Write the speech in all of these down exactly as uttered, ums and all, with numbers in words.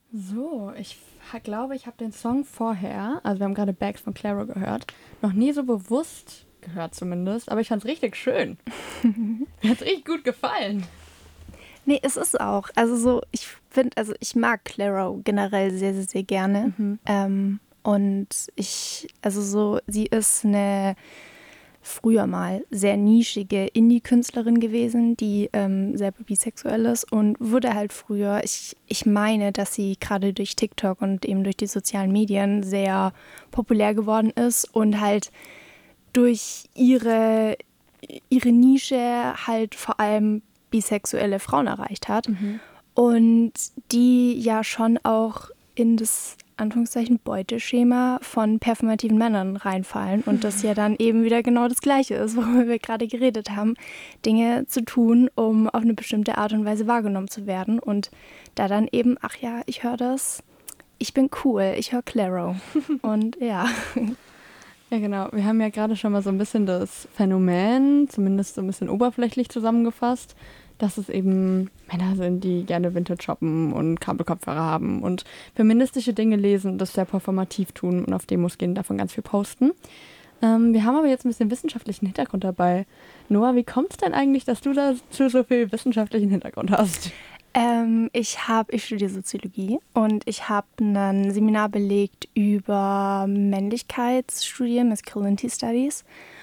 So, ich ha- glaube, ich habe den Song vorher, also wir haben gerade Bags von Clairo gehört, noch nie so bewusst gehört zumindest, aber ich fand's richtig schön. Mir hat's richtig gut gefallen. Nee, es ist auch. Also so, ich finde, also ich mag Clairo generell sehr, sehr, sehr gerne. Mhm. Ähm, und ich, also so, sie ist eine früher mal sehr nischige Indie-Künstlerin gewesen, die ähm, selber bisexuell ist und wurde halt früher, ich, ich meine, dass sie gerade durch TikTok und eben durch die sozialen Medien sehr populär geworden ist und halt durch ihre, ihre Nische halt vor allem bisexuelle Frauen erreicht hat Mhm. und die ja schon auch in das Anführungszeichen Beuteschema von performativen Männern reinfallen und das ja dann eben wieder genau das Gleiche ist, worüber wir gerade geredet haben, Dinge zu tun, um auf eine bestimmte Art und Weise wahrgenommen zu werden und da dann eben, ach ja, ich höre das, ich bin cool, ich höre Clairo und ja. Ja, genau. Wir haben ja gerade schon mal so ein bisschen das Phänomen, zumindest so ein bisschen oberflächlich zusammengefasst, dass es eben Männer sind, die gerne Vintage shoppen und Kabelkopfhörer haben und feministische Dinge lesen, das sehr performativ tun und auf Demos gehen, davon ganz viel posten. Ähm, wir haben aber jetzt ein bisschen wissenschaftlichen Hintergrund dabei. Noah, wie kommt es denn eigentlich, dass du dazu so viel wissenschaftlichen Hintergrund hast? Ähm, ich habe, ich studiere Soziologie und ich habe ein Seminar belegt über Männlichkeitsstudien, Masculinity Studies.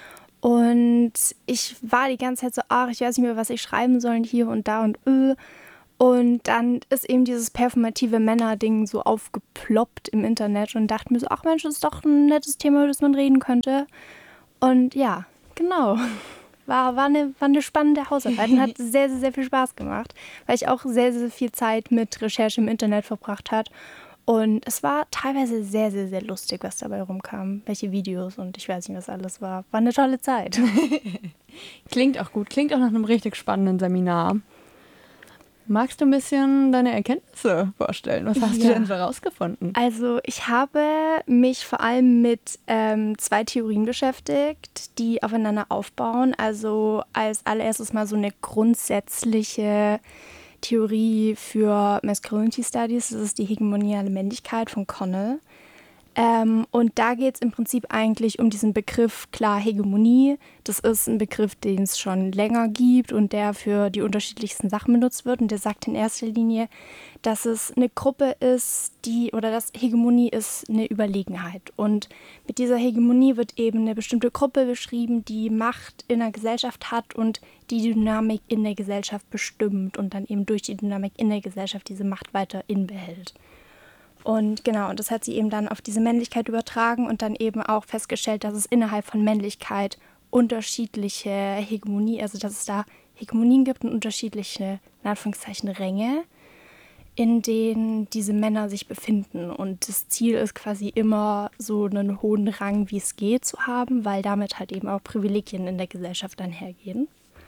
Und ich war die ganze Zeit so, ach, ich weiß nicht mehr, was ich schreiben soll und hier und da und öh. Und dann ist eben dieses performative Männer-Ding so aufgeploppt im Internet und dachte mir so, ach Mensch, das ist doch ein nettes Thema, über das man reden könnte. Und ja, genau. War, war, eine, war eine spannende Hausarbeit und hat sehr, sehr, sehr viel Spaß gemacht, weil ich auch sehr, sehr viel Zeit mit Recherche im Internet verbracht habe. Und es war teilweise sehr, sehr, sehr lustig, was dabei rumkam. Welche Videos und ich weiß nicht, was alles war. War eine tolle Zeit. Klingt auch gut, klingt auch nach einem richtig spannenden Seminar. Magst du ein bisschen deine Erkenntnisse vorstellen? Was hast du Ja. denn so rausgefunden? Also ich habe mich vor allem mit ähm, zwei Theorien beschäftigt, die aufeinander aufbauen. Also als allererstes mal so eine grundsätzliche Theorie für Masculinity Studies. Das ist die hegemoniale Männlichkeit von Connell. Ähm, und da geht es im Prinzip eigentlich um diesen Begriff, klar, Hegemonie. Das ist ein Begriff, den es schon länger gibt und der für die unterschiedlichsten Sachen benutzt wird. Und der sagt in erster Linie, dass es eine Gruppe ist, die, oder dass Hegemonie ist eine Überlegenheit. Und mit dieser Hegemonie wird eben eine bestimmte Gruppe beschrieben, die Macht in der Gesellschaft hat und die Dynamik in der Gesellschaft bestimmt und dann eben durch die Dynamik in der Gesellschaft diese Macht weiter innebehält. Und genau, und das hat sie eben dann auf diese Männlichkeit übertragen und dann eben auch festgestellt, dass es innerhalb von Männlichkeit unterschiedliche Hegemonie, also dass es da Hegemonien gibt und unterschiedliche, in Anführungszeichen, Ränge, in denen diese Männer sich befinden. Und das Ziel ist quasi immer, so einen hohen Rang, wie es geht, zu haben, weil damit halt eben auch Privilegien in der Gesellschaft einhergehen.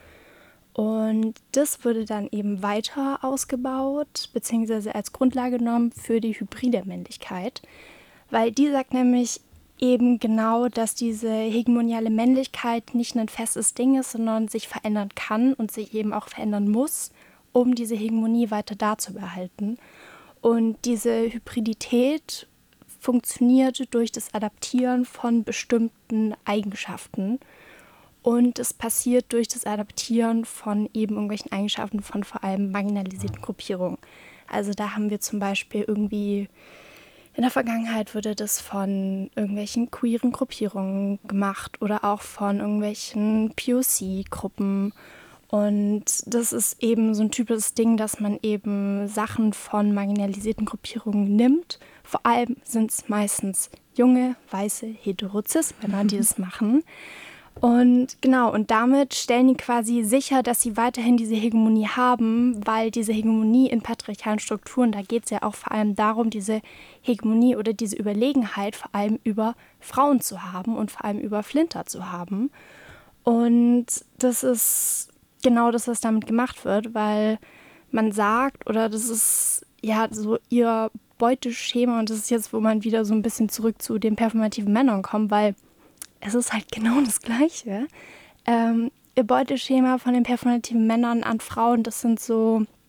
Und das wurde dann eben weiter ausgebaut, beziehungsweise als Grundlage genommen für die hybride Männlichkeit, weil die sagt nämlich eben genau, dass diese hegemoniale Männlichkeit nicht ein festes Ding ist, sondern sich verändern kann und sich eben auch verändern muss, um diese Hegemonie weiter da zu behalten. Und diese Hybridität funktioniert durch das Adaptieren von bestimmten Eigenschaften. Und es passiert durch das Adaptieren von eben irgendwelchen Eigenschaften von vor allem marginalisierten Gruppierungen. Also da haben wir zum Beispiel irgendwie, in der Vergangenheit wurde das von irgendwelchen queeren Gruppierungen gemacht oder auch von irgendwelchen P O C-Gruppen. Und das ist eben so ein typisches Ding, dass man eben Sachen von marginalisierten Gruppierungen nimmt. Vor allem sind es meistens junge, weiße, hetero-cis-Männer, die das machen. Und genau, und damit stellen die quasi sicher, dass sie weiterhin diese Hegemonie haben, weil diese Hegemonie in patriarchalen Strukturen, da geht es ja auch vor allem darum, diese Hegemonie oder diese Überlegenheit vor allem über Frauen zu haben und vor allem über Flinter zu haben. Und das ist genau das, was damit gemacht wird, weil man sagt, oder das ist ja so ihr Beuteschema, und das ist jetzt, wo man wieder so ein bisschen zurück zu den performativen Männern kommt, weil es ist halt genau das Gleiche. Ähm, ihr Beuteschema von den performativen Männern an Frauen, das sind so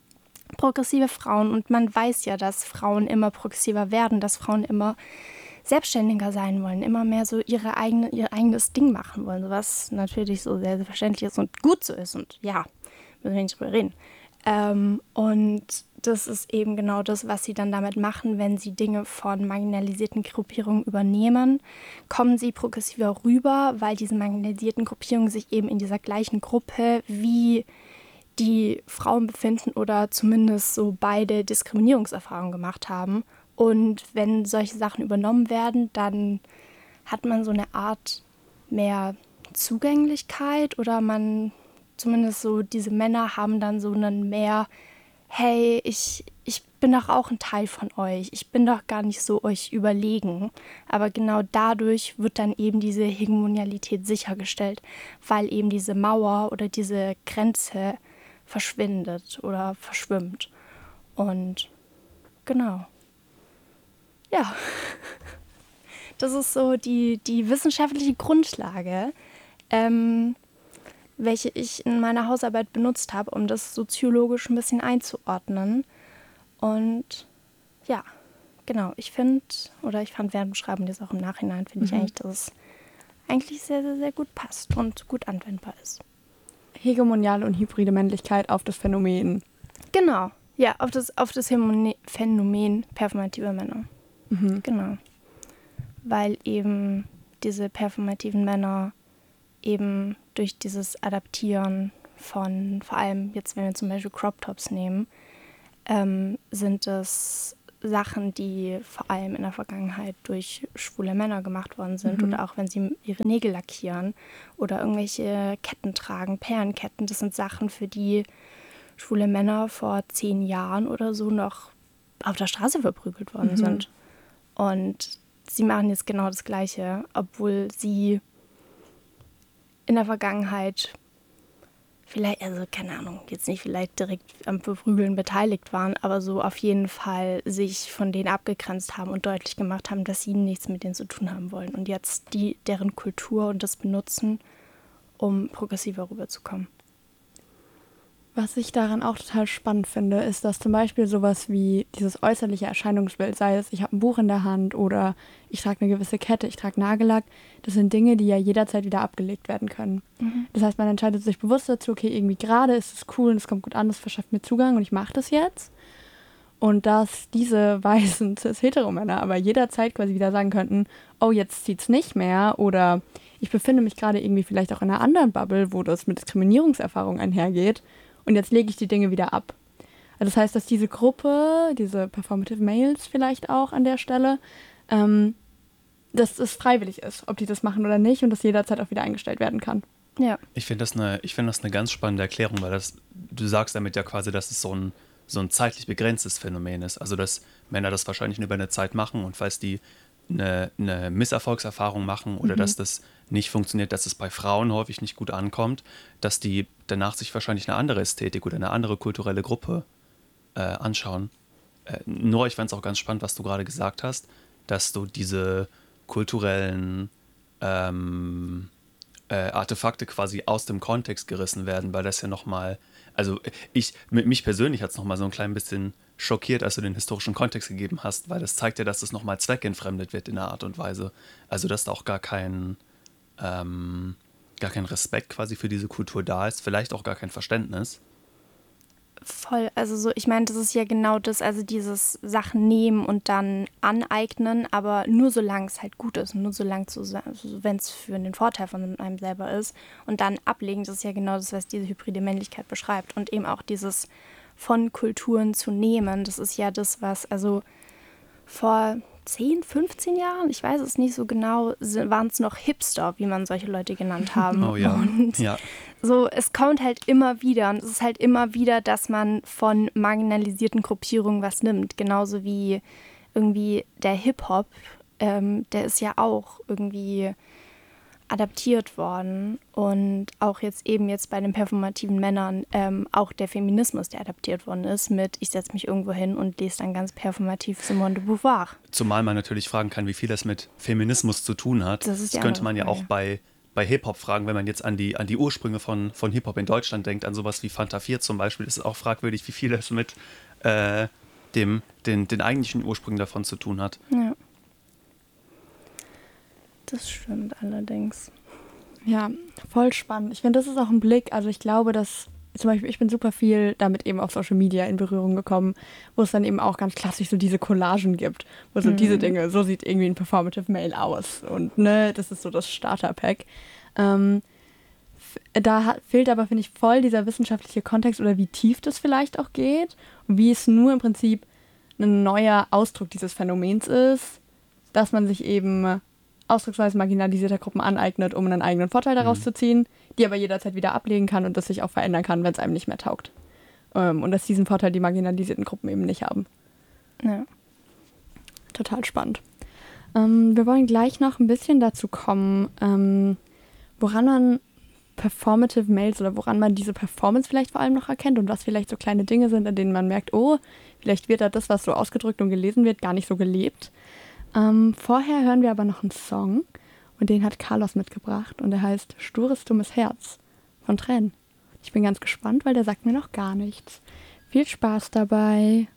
progressive Frauen und man weiß ja, dass Frauen immer progressiver werden, dass Frauen immer selbstständiger sein wollen, immer mehr so ihre eigene, ihr eigenes Ding machen wollen, was natürlich so sehr selbstverständlich ist und gut so ist und ja, müssen wir nicht drüber reden. Ähm, und das ist eben genau das, was sie dann damit machen, wenn sie Dinge von marginalisierten Gruppierungen übernehmen, kommen sie progressiver rüber, weil diese marginalisierten Gruppierungen sich eben in dieser gleichen Gruppe wie die Frauen befinden oder zumindest so beide Diskriminierungserfahrungen gemacht haben. Und wenn solche Sachen übernommen werden, dann hat man so eine Art mehr Zugänglichkeit oder man, zumindest so diese Männer haben dann so einen mehr, hey, ich, ich bin doch auch ein Teil von euch, ich bin doch gar nicht so euch überlegen. Aber genau dadurch wird dann eben diese Hegemonialität sichergestellt, weil eben diese Mauer oder diese Grenze verschwindet oder verschwimmt. Und genau. Ja, das ist so die, die wissenschaftliche Grundlage, ähm, welche ich in meiner Hausarbeit benutzt habe, um das soziologisch ein bisschen einzuordnen. Und ja, genau, ich finde, oder ich fand während dem Schreiben, das auch im Nachhinein, finde mhm. ich eigentlich, dass es eigentlich sehr, sehr, sehr gut passt und gut anwendbar ist. Hegemoniale und hybride Männlichkeit auf das Phänomen. Genau, ja, auf das, auf das Phänomen performative Männer. Mhm. Genau. Weil eben diese performativen Männer eben durch dieses Adaptieren von, vor allem jetzt, wenn wir zum Beispiel Crop Tops nehmen, ähm, sind es Sachen, die vor allem in der Vergangenheit durch schwule Männer gemacht worden sind. Mhm. Oder auch wenn sie ihre Nägel lackieren oder irgendwelche Ketten tragen, Perlenketten. Das sind Sachen, für die schwule Männer vor zehn Jahren oder so noch auf der Straße verprügelt worden mhm. sind. Und sie machen jetzt genau das Gleiche, obwohl sie in der Vergangenheit vielleicht, also keine Ahnung, jetzt nicht vielleicht direkt am Verprügeln beteiligt waren, aber so auf jeden Fall sich von denen abgegrenzt haben und deutlich gemacht haben, dass sie nichts mit denen zu tun haben wollen. Und jetzt die, deren Kultur und das benutzen, um progressiver rüberzukommen. Was ich daran auch total spannend finde, ist, dass zum Beispiel sowas wie dieses äußerliche Erscheinungsbild, sei es, ich habe ein Buch in der Hand oder ich trage eine gewisse Kette, ich trage Nagellack, das sind Dinge, die ja jederzeit wieder abgelegt werden können. Mhm. Das heißt, man entscheidet sich bewusst dazu, okay, irgendwie gerade ist es cool und es kommt gut an, das verschafft mir Zugang und ich mache das jetzt. Und dass diese weißen cis-hetero-Männer aber jederzeit quasi wieder sagen könnten, oh, jetzt zieht's nicht mehr oder ich befinde mich gerade irgendwie vielleicht auch in einer anderen Bubble, wo das mit Diskriminierungserfahrung einhergeht. Und jetzt lege ich die Dinge wieder ab. Also das heißt, dass diese Gruppe, diese Performative Males vielleicht auch an der Stelle, ähm, dass es freiwillig ist, ob die das machen oder nicht und das jederzeit auch wieder eingestellt werden kann. Ja. Ich finde das eine, ich finde das eine ganz spannende Erklärung, weil das, du sagst damit ja quasi, dass es so ein, so ein zeitlich begrenztes Phänomen ist. Also dass Männer das wahrscheinlich nur über eine Zeit machen und falls die eine, eine Misserfolgserfahrung machen oder mhm. dass das nicht funktioniert, dass es bei Frauen häufig nicht gut ankommt, dass die danach sich wahrscheinlich eine andere Ästhetik oder eine andere kulturelle Gruppe äh, anschauen. Äh, nur ich fand es auch ganz spannend, was du gerade gesagt hast, dass du diese kulturellen ähm, äh, Artefakte quasi aus dem Kontext gerissen werden, weil das ja nochmal, also ich, mich persönlich hat es nochmal so ein klein bisschen schockiert, als du den historischen Kontext gegeben hast, weil das zeigt ja, dass es nochmal zweckentfremdet wird in einer Art und Weise. Also dass da auch gar kein, ähm, gar kein Respekt quasi für diese Kultur da ist, vielleicht auch gar kein Verständnis. Voll, also so, ich meine, das ist ja genau das, also dieses Sachen nehmen und dann aneignen, aber nur solange es halt gut ist und nur solange, so, wenn es für den Vorteil von einem selber ist und dann ablegen, das ist ja genau das, was diese hybride Männlichkeit beschreibt und eben auch dieses von Kulturen zu nehmen, das ist ja das, was, also vor zehn, fünfzehn Jahren, ich weiß es nicht so genau, waren es noch Hipster, wie man solche Leute genannt haben. Oh ja. Und ja. so, es kommt halt immer wieder und es ist halt immer wieder, dass man von marginalisierten Gruppierungen was nimmt. Genauso wie irgendwie der Hip-Hop, ähm, der ist ja auch irgendwie adaptiert worden und auch jetzt eben jetzt bei den performativen Männern ähm, auch der Feminismus, der adaptiert worden ist mit ich setze mich irgendwo hin und lese dann ganz performativ Simone de Beauvoir. Zumal man natürlich fragen kann, wie viel das mit Feminismus zu tun hat. Das, ist das könnte man ja auch bei bei Hip-Hop-Fragen, wenn man jetzt an die, an die Ursprünge von, von Hip-Hop in Deutschland denkt, an sowas wie Fanta vier zum Beispiel, ist es auch fragwürdig, wie viel das mit äh, dem, den, den eigentlichen Ursprüngen davon zu tun hat. Ja. Das stimmt allerdings. Ja, voll spannend. Ich finde, das ist auch ein Blick, also ich glaube, dass zum Beispiel, ich bin super viel damit eben auf Social Media in Berührung gekommen, wo es dann eben auch ganz klassisch so diese Collagen gibt, wo so mhm. diese Dinge, so sieht irgendwie ein Performative Mail aus und ne, das ist so das Starter-Pack. Ähm, f- da hat, fehlt aber, finde ich, voll dieser wissenschaftliche Kontext oder wie tief das vielleicht auch geht und wie es nur im Prinzip ein neuer Ausdruck dieses Phänomens ist, dass man sich eben ausdrucksweise marginalisierter Gruppen aneignet, um einen eigenen Vorteil daraus mhm. zu ziehen, die aber jederzeit wieder ablegen kann und das sich auch verändern kann, wenn es einem nicht mehr taugt. Ähm, und dass diesen Vorteil die marginalisierten Gruppen eben nicht haben. Ja. Total spannend. Ähm, wir wollen gleich noch ein bisschen dazu kommen, ähm, woran man Performative Mails oder woran man diese Performance vielleicht vor allem noch erkennt und was vielleicht so kleine Dinge sind, an denen man merkt, oh, vielleicht wird da das, was so ausgedrückt und gelesen wird, gar nicht so gelebt. Ähm, vorher hören wir aber noch einen Song und den hat Carlos mitgebracht und der heißt Stures dummes Herz von Tränen. Ich bin ganz gespannt, weil der sagt mir noch gar nichts. Viel Spaß dabei.